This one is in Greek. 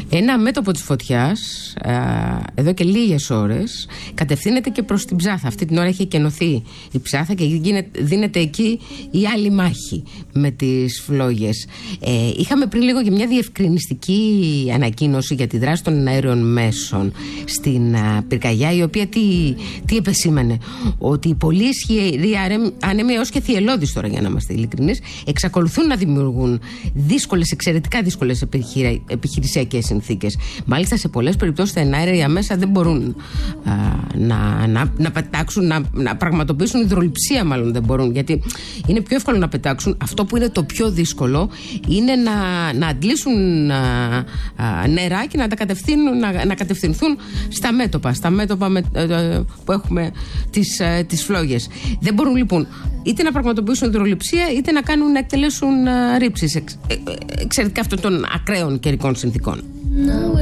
Ένα μέτωπο της φωτιάς, εδώ και λίγες ώρες, κατευθύνεται και προς την Ψάθα. Αυτή την ώρα έχει εκενωθεί η Ψάθα και δίνεται εκεί η άλλη μάχη με τις φλόγες. Είχαμε πριν λίγο και μια διευκρινιστική ανακοίνωση για τη δράση των αέριων μέσων στην πυρκαγιά, η οποία τι επεσήμανε? Ότι οι πολύ ισχυροί άνεμοι, έως και θυελλώδεις τώρα, για να είμαστε ειλικρινείς, εξακολουθούν να δημιουργούν εξαιρετικά δύσκολες επιχειρησιακές συνθήκες. Μάλιστα, σε πολλές περιπτώσεις τα εναέρια μέσα δεν μπορούν να πετάξουν, να πραγματοποιήσουν υδρολειψία, μάλλον δεν μπορούν, γιατί είναι πιο εύκολο να πετάξουν. Αυτό που είναι το πιο δύσκολο είναι να αντλήσουν νερά και να κατευθυνθούν στα μέτωπα που έχουμε τις φλόγες. Δεν μπορούν λοιπόν είτε να πραγματοποιήσουν υδρολειψία, είτε να εκτελέσουν ρήψεις εξαιρετικά αυτών των ακραίων καιρικών συνθήκων.